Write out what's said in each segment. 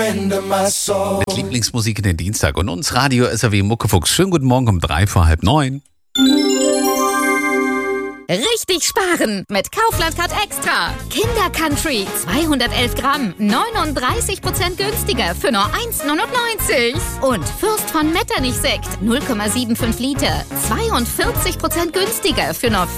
Mit Lieblingsmusik in den Dienstag und uns Radio SAW Muckefuchs. Schönen guten Morgen um 8:45. Richtig sparen mit Kaufland Card Extra. Kinder Country 211 Gramm, 39% günstiger für nur 1,99. Und Fürst von Metternich Sekt 0,75 Liter, 42% günstiger für nur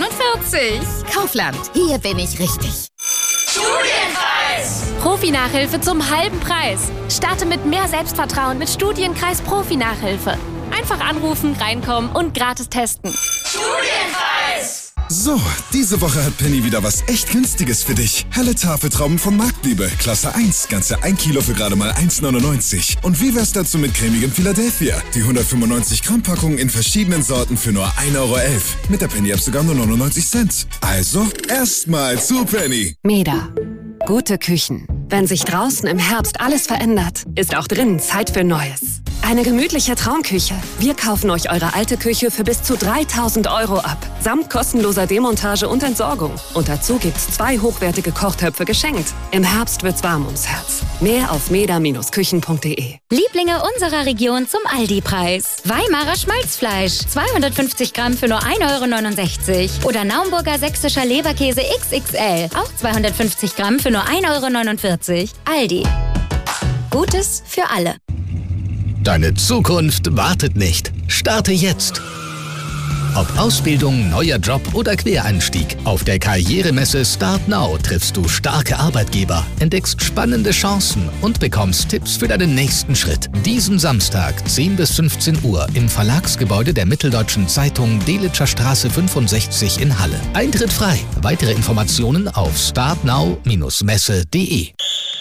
5,49. Kaufland, hier bin ich richtig. Studienkreis! Profi-Nachhilfe zum halben Preis. Starte mit mehr Selbstvertrauen mit Studienkreis Profi-Nachhilfe. Einfach anrufen, reinkommen und gratis testen. Studienkreis! So, diese Woche hat Penny wieder was echt Günstiges für dich. Helle Tafeltrauben von Marktliebe, Klasse 1, ganze 1 Kilo für gerade mal 1,99. Und wie wär's dazu mit cremigem Philadelphia? Die 195 Gramm Packung in verschiedenen Sorten für nur 1,11 €. Mit der Penny-App sogar nur 99 Cent. Also, erstmal zu Penny. Meda. Gute Küchen. Wenn sich draußen im Herbst alles verändert, ist auch drinnen Zeit für Neues. Eine gemütliche Traumküche. Wir kaufen euch eure alte Küche für bis zu 3.000 € ab. Samt kostenloser Demontage und Entsorgung. Und dazu gibt's 2 hochwertige Kochtöpfe geschenkt. Im Herbst wird's warm ums Herz. Mehr auf meda-küchen.de. Lieblinge unserer Region zum Aldi-Preis. Weimarer Schmalzfleisch. 250 Gramm für nur 1,69 € Oder Naumburger sächsischer Leberkäse XXL. Auch 250 Gramm für nur 1,49 €. Aldi. Gutes für alle. Deine Zukunft wartet nicht. Starte jetzt. Ob Ausbildung, neuer Job oder Quereinstieg, auf der Karrieremesse Start Now triffst du starke Arbeitgeber, entdeckst spannende Chancen und bekommst Tipps für deinen nächsten Schritt. Diesen Samstag, 10 bis 15 Uhr, im Verlagsgebäude der Mitteldeutschen Zeitung Delitzscher Straße 65 in Halle. Eintritt frei. Weitere Informationen auf startnow-messe.de.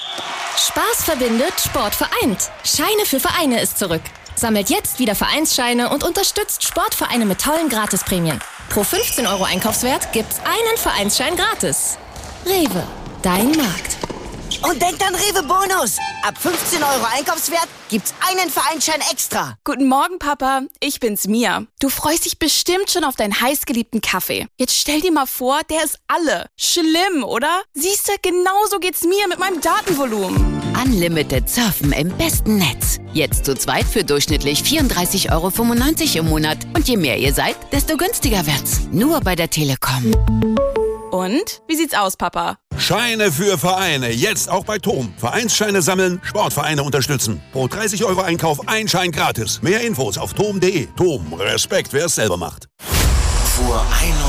Spaß verbindet, Sport vereint. Scheine für Vereine ist zurück. Sammelt jetzt wieder Vereinsscheine und unterstützt Sportvereine mit tollen Gratisprämien. Pro 15 € Einkaufswert gibt's einen Vereinsschein gratis. Rewe, dein Markt. Und denkt an Rewe Bonus. Ab 15 € Einkaufswert gibt's einen Vereinsschein extra. Guten Morgen, Papa. Ich bin's, Mia. Du freust dich bestimmt schon auf deinen heißgeliebten Kaffee. Jetzt stell dir mal vor, der ist alle. Schlimm, oder? Siehst du, genauso geht's mir mit meinem Datenvolumen. Unlimited Surfen im besten Netz. Jetzt zu zweit für durchschnittlich 34,95 € im Monat. Und je mehr ihr seid, desto günstiger wird's. Nur bei der Telekom. Und? Wie sieht's aus, Papa? Scheine für Vereine. Jetzt auch bei TOM. Vereinsscheine sammeln, Sportvereine unterstützen. Pro 30 € Einkauf ein Schein gratis. Mehr Infos auf tom.de. TOM. Respekt, wer es selber macht. Vor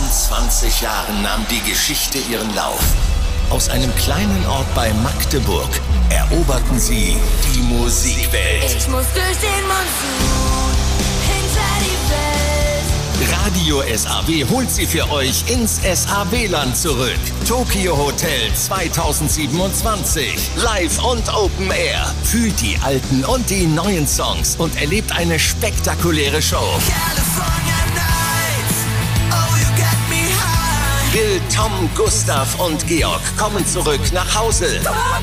21 Jahren nahm die Geschichte ihren Lauf. Aus einem kleinen Ort bei Magdeburg eroberten sie die Musikwelt. Ich muss durch den Monsun hinter die Welt. Radio SAW holt sie für euch ins SAW-Land zurück. Tokyo Hotel 2027. Live und Open Air. Fühlt die alten und die neuen Songs und erlebt eine spektakuläre Show. Bill, Tom, Gustav und Georg kommen zurück nach Hause.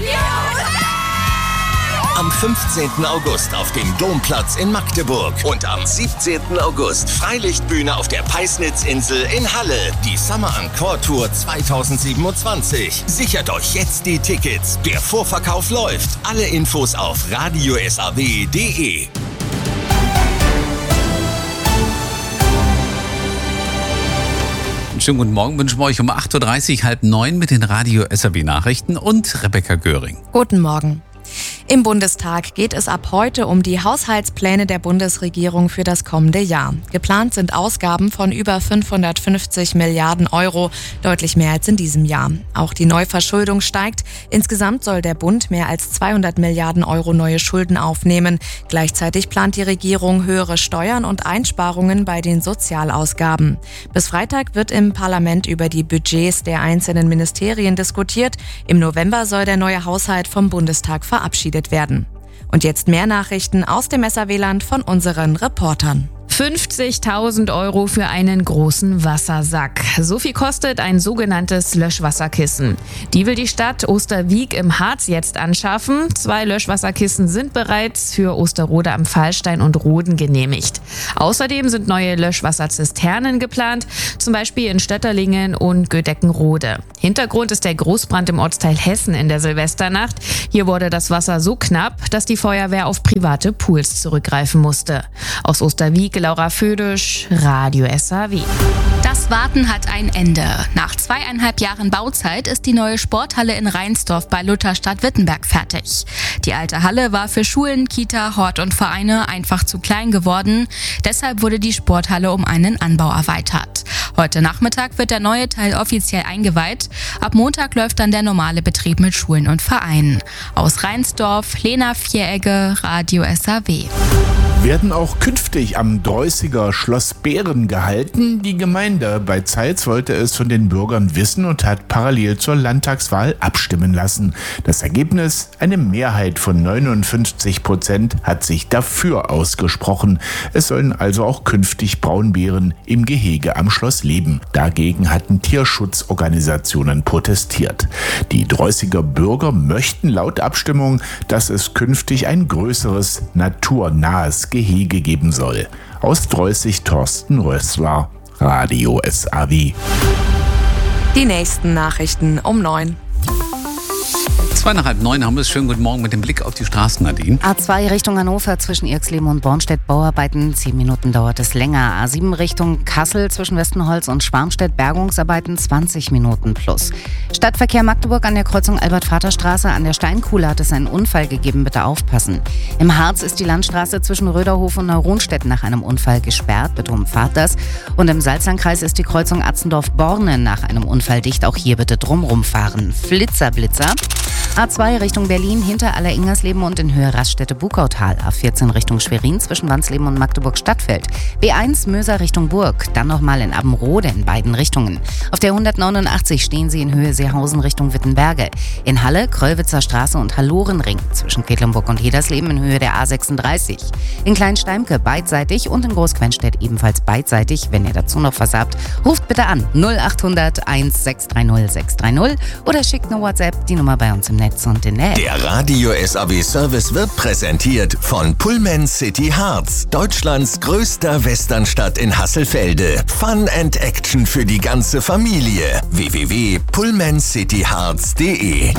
Am 15. August auf dem Domplatz in Magdeburg und am 17. August Freilichtbühne auf der Peisnitzinsel in Halle. Die Summer Encore Tour 2027. Sichert euch jetzt die Tickets. Der Vorverkauf läuft. Alle Infos auf radiosaw.de. Schönen guten Morgen, wünschen wir euch um 8:30 Uhr, 8:30 mit den Radio SAW Nachrichten und Rebecca Göring. Guten Morgen. Im Bundestag geht es ab heute um die Haushaltspläne der Bundesregierung für das kommende Jahr. Geplant sind Ausgaben von über 550 Milliarden €, deutlich mehr als in diesem Jahr. Auch die Neuverschuldung steigt. Insgesamt soll der Bund mehr als 200 Milliarden € neue Schulden aufnehmen. Gleichzeitig plant die Regierung höhere Steuern und Einsparungen bei den Sozialausgaben. Bis Freitag wird im Parlament über die Budgets der einzelnen Ministerien diskutiert. Im November soll der neue Haushalt vom Bundestag verabschiedet werden. Und jetzt mehr Nachrichten aus dem SAW-Land von unseren Reportern. 50.000 Euro für einen großen Wassersack. So viel kostet ein sogenanntes Löschwasserkissen. Die will die Stadt Osterwieck im Harz jetzt anschaffen. 2 Löschwasserkissen sind bereits für Osterrode am Fallstein und Roden genehmigt. Außerdem sind neue Löschwasserzisternen geplant, zum Beispiel in Stötterlingen und Gödeckenrode. Hintergrund ist der Großbrand im Ortsteil Hessen in der Silvesternacht. Hier wurde das Wasser so knapp, dass die Feuerwehr auf private Pools zurückgreifen musste. Aus Osterwieck, Laura Födisch, Radio SAW. Das Warten hat ein Ende. Nach 2,5 Jahren Bauzeit ist die neue Sporthalle in Reinsdorf bei Lutherstadt-Wittenberg fertig. Die alte Halle war für Schulen, Kita, Hort und Vereine einfach zu klein geworden. Deshalb wurde die Sporthalle um einen Anbau erweitert. Heute Nachmittag wird der neue Teil offiziell eingeweiht. Ab Montag läuft dann der normale Betrieb mit Schulen und Vereinen. Aus Reinsdorf, Lena Vieregge, Radio SAW. Werden auch künftig am Dreußiger Schloss Behren gehalten? Die Gemeinde bei Zeitz wollte es von den Bürgern wissen und hat parallel zur Landtagswahl abstimmen lassen. Das Ergebnis: eine Mehrheit von 59% hat sich dafür ausgesprochen. Es sollen also auch künftig Braunbären im Gehege am Schloss leben. Dagegen hatten Tierschutzorganisationen protestiert. Die Dreußiger Bürger möchten laut Abstimmung, dass es künftig ein größeres, naturnahes Gehege geben soll. Aus Dreußig Thorsten Rössler, Radio SAW. Die nächsten Nachrichten um 9. 8:30 haben wir es. Schönen guten Morgen mit dem Blick auf die Straßen, Nadine. A2 Richtung Hannover zwischen Irxleben und Bornstedt, Bauarbeiten, 10 Minuten dauert es länger. A7 Richtung Kassel zwischen Westenholz und Schwarmstedt, Bergungsarbeiten, 20 Minuten plus. Stadtverkehr Magdeburg an der Kreuzung Albert-Vater-Straße, an der Steinkuhle hat es einen Unfall gegeben, bitte aufpassen. Im Harz ist die Landstraße zwischen Röderhof und Neuronstedt nach einem Unfall gesperrt, bitte umfahrt das. Und im Salzlandkreis ist die Kreuzung Atzendorf-Borne nach einem Unfall dicht, auch hier bitte drumrum fahren. Blitzer. A2 Richtung Berlin hinter Alleringersleben und in Höhe Raststätte-Bukautal. A14 Richtung Schwerin zwischen Wansleben und Magdeburg-Stadtfeld. B1 Möser Richtung Burg, dann nochmal in Abbenrode in beiden Richtungen. Auf der 189 stehen Sie in Höhe Seehausen Richtung Wittenberge. In Halle Kröllwitzer Straße und Hallorenring zwischen Quedlinburg und Hedersleben in Höhe der A36. In Kleinsteimke beidseitig und in Großquenstedt ebenfalls beidseitig. Wenn ihr dazu noch was habt, ruft bitte an 0800 1630 630 oder schickt eine WhatsApp, die Nummer bei uns im Netz und in der App. Der Radio SAW Service wird präsentiert von Pullman City Harz, Deutschlands größter Westernstadt in Hasselfelde. Fun and Action für die ganze Familie. www.pullmancityharz.de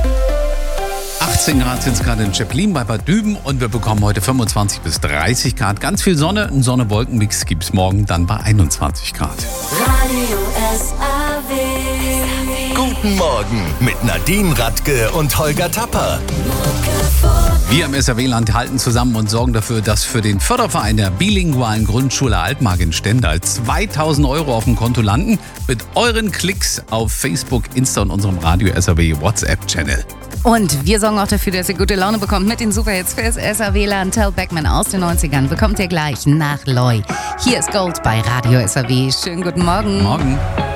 18 Grad sind es gerade in Zeppelin bei Bad Düben und wir bekommen heute 25 bis 30 Grad. Ganz viel Sonne, einen Sonne-Wolken-Mix gibt es morgen dann bei 21 Grad. Radio SAW. Guten Morgen mit Nadine Radke und Holger Tapper. Wir im SAW-Land halten zusammen und sorgen dafür, dass für den Förderverein der bilingualen Grundschule Altmark in Stendal 2.000 Euro auf dem Konto landen. Mit euren Klicks auf Facebook, Insta und unserem Radio SAW WhatsApp-Channel. Und wir sorgen auch dafür, dass ihr gute Laune bekommt mit den Superhits fürs SAW-Land. Tel Beckman aus den 90ern bekommt ihr gleich nach Loy. Hier ist Gold bei Radio SAW. Schönen guten Morgen. Morgen.